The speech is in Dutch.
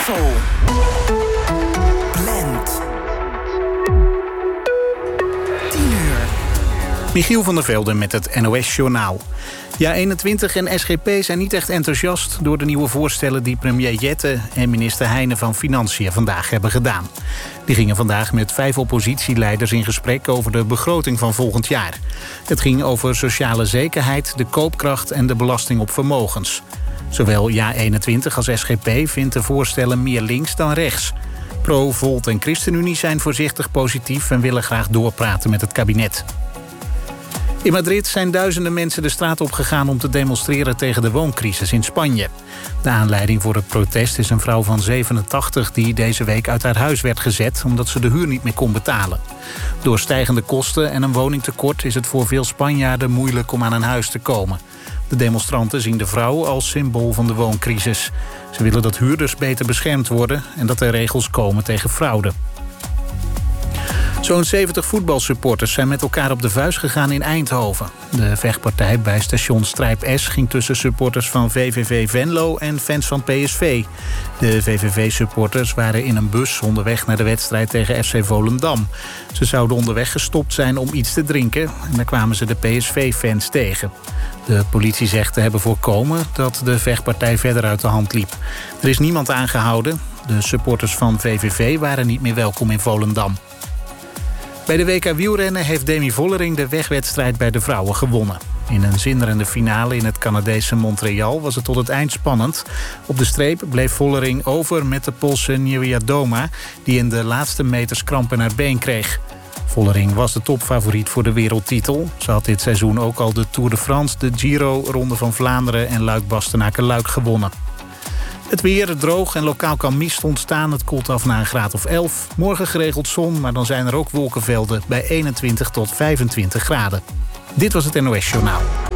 Blend. 10 uur. Michiel van der Velde met het NOS-journaal. Ja21 en SGP zijn niet echt enthousiast door de nieuwe voorstellen die premier Jette en minister Heijnen van Financiën vandaag hebben gedaan. Die gingen vandaag met 5 oppositieleiders in gesprek over de begroting van volgend jaar. Het ging over sociale zekerheid, de koopkracht en de belasting op vermogens. Zowel Ja21 als SGP vindt de voorstellen meer links dan rechts. Pro, Volt en ChristenUnie zijn voorzichtig positief en willen graag doorpraten met het kabinet. In Madrid zijn duizenden mensen de straat opgegaan om te demonstreren tegen de wooncrisis in Spanje. De aanleiding voor het protest is een vrouw van 87 die deze week uit haar huis werd gezet omdat ze de huur niet meer kon betalen. Door stijgende kosten en een woningtekort is het voor veel Spanjaarden moeilijk om aan een huis te komen. De demonstranten zien de vrouw als symbool van de wooncrisis. Ze willen dat huurders beter beschermd worden en dat er regels komen tegen fraude. Zo'n 70 voetbalsupporters zijn met elkaar op de vuist gegaan in Eindhoven. De vechtpartij bij station Strijp S ging tussen supporters van VVV Venlo en fans van PSV. De VVV-supporters waren in een bus onderweg naar de wedstrijd tegen FC Volendam. Ze zouden onderweg gestopt zijn om iets te drinken en daar kwamen ze de PSV-fans tegen. De politie zegt te hebben voorkomen dat de vechtpartij verder uit de hand liep. Er is niemand aangehouden. De supporters van VVV waren niet meer welkom in Volendam. Bij de WK wielrennen heeft Demi Vollering de wegwedstrijd bij de vrouwen gewonnen. In een zinderende finale in het Canadese Montreal was het tot het eind spannend. Op de streep bleef Vollering over met de Poolse Niewiadoma, die in de laatste meters kramp in haar been kreeg. Vollering was de topfavoriet voor de wereldtitel. Ze had dit seizoen ook al de Tour de France, de Giro, Ronde van Vlaanderen en Luik-Bastenaken-Luik gewonnen. Het weer droog en lokaal kan mist ontstaan. Het koelt af naar een graad of 11. Morgen geregeld zon, maar dan zijn er ook wolkenvelden bij 21 tot 25 graden. Dit was het NOS Journaal.